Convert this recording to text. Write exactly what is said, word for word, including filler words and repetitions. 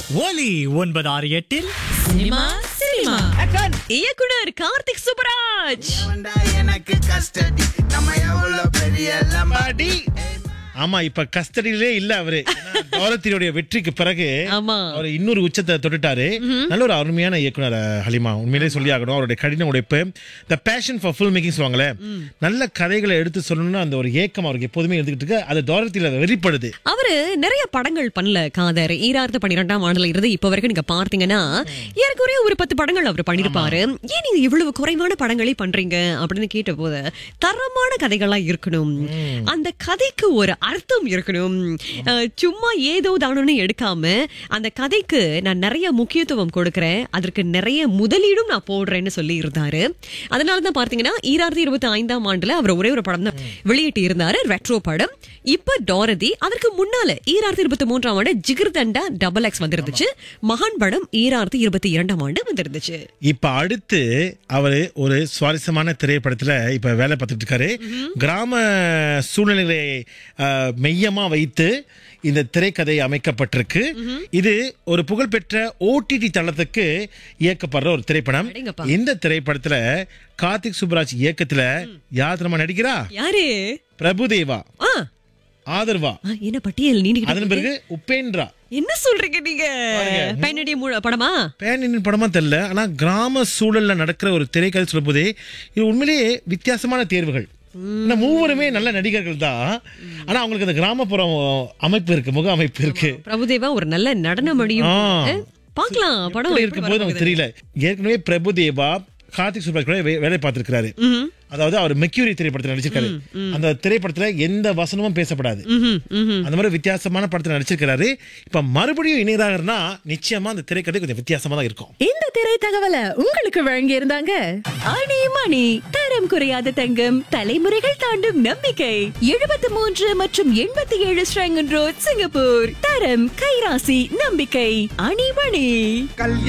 ஒலி ஒன்பது ஆறு எட்டில் சினிமா சினிமா இயக்குனர் கார்த்திக் சுப்பராஜ். எனக்கு கஸ்டடி நம்ம எவ்வளவு பெரிய லம்பாடி. ஆமா, இப்ப கஸ்டடியிலே இல்ல அவரு. கௌரத்தினுடைய வெற்றிக்கு பிறகு ஆமா. அவர் இன்னொரு உச்சத்தை தொட்டுட்டாரு. நல்ல ஒரு அருமையான இயக்குனர் ஹலிமா, உண்மையிலே சொல்லி ஆகணும். அவருடைய கடின உழைப்பு, the passion for film making சொல்லுவாங்களே, நல்ல கதைகளை எடுத்து சொல்லணும்னு அந்த ஒரு ஏக்கம் அவருக்கு எப்போதுமே எடுத்துக்கிட்டு இருக்கு. அது தோரத்தில வெளிப்படுது. அவரு நிறைய படங்கள் பண்ணல காதர். ஈராயிரத்து பன்னிரெண்டாம் ஆண்டுல இருந்து இப்ப வரைக்கும் நீங்க பார்த்தீங்கன்னா ஏற்குறைய ஒரு பத்து படங்கள் அவர் பண்ணிருப்பாரு. ஏன் நீங்க இவ்வளவு குறைவான படங்களே பண்றீங்க அப்படின்னு கேட்ட போது, தரமான கதைகளா இருக்கணும், அந்த கதைக்கு ஒரு அர்த்தம் இருக்கணும், சும்மா ஏதோ தானோன்னு எடுக்காம அந்த கதைக்கு நான் நிறைய முக்கியத்துவம் கொடுக்கறேன், அதற்கு நிறைய முதலீடும் நான் போடுறேன்னு சொல்லி இருந்தாரு. அதனாலதான் பார்த்தீங்கன்னா ஈராயிரத்தி இருபத்தி ஐந்தாம் ஆண்டுல அவர் ஒரே ஒரு படம் தான் வெளியிட்டு இருந்தாரு, ரெட்ரோ படம். இப்ப டாரதி. அதற்கு முன்னால ஈராயிரத்தி இருபத்தி மூன்றாம் ஆண்டு ஜிகிர்தண்டா டபுள் எக்ஸ் வந்திருந்துச்சு. மகான் படம் ஈராயிரத்தி இருபத்தி இரண்டாம் ஆண்டு வந்திருந்துச்சு. இப்ப அடுத்து அவரு ஒரு சுவாரஸ்யமான திரைப்படத்துல இப்ப வேலை பார்த்துட்டு இருக்காரு. கிராம சூழ்நிலைகளை மெய்யமா வைத்து இந்த திரைக்கதை அமைக்கப்பட்டிருக்கு. இது ஒரு புகழ்பெற்ற ஓடிடி தளத்துக்கு இயக்கப்படுற ஒரு திரைப்படம். இந்த திரைப்படத்துல கார்த்திக் சுப்பராஜ் இயக்கத்துல யார் தெரியுமா நடிக்கிறா? யாரு? பிரபுதேவா, ஆ, ஆதர்வா, என்ன பட்டியல் நீண்டிக்கிட்டு அதன் பிறகு உபேந்திரா. என்ன சொல்றீங்க நீங்க? பயனடி படமா? பேன் படமா தெரியல, ஆனா கிராம சூழல்ல நடக்கிற ஒரு திரைக்கதை சொல்லும் போதே இது உண்மையிலேயே வித்தியாசமான தேர்வுகள். மூவருமே நல்ல நடிகர்கள் தான், ஆனா அவங்களுக்கு அந்த கிராமப்புறம் அமைப்பு இருக்கு, முக அமைப்பு இருக்கு. பிரபுதேவா ஒரு நல்ல நடனம் அடியும். பாக்கலாம் படம் இருக்கும் போது நமக்கு தெரியல. ஏற்கனவே பிரபுதேவா கார்த்திக் சுப்பராஜ் வேலை பார்த்திருக்காரு. அதாவது அவர் மெக்யூரி திரைப்படத்தில் நடிச்சிருக்காரு. அந்த திரைப்படத்துல எந்த வசனமும் பேசப்படாது. அந்த மாதிரி வித்தியாசமான படத்துல நடிச்சிருக்காரு. இப்ப மறுபடியும் இணையறாருன்னா நிச்சயமா அந்த திரைக்கதை கொஞ்சம் வித்தியாசமா தான் இருக்கும். இந்த திரை தகவலை உங்களுக்கு வழங்கி இருந்தாங்க அணி மணி, தரம் குறையாத தங்கம், தலைமுறைகள் தாண்டும் நம்பிக்கை. எழுபத்தி மூன்று மற்றும் எண்பத்தி ஏழு ஸ்ரங்கன் ரோட், சிங்கப்பூர். தரம், கைராசி, நம்பிக்கை. அணி மணி.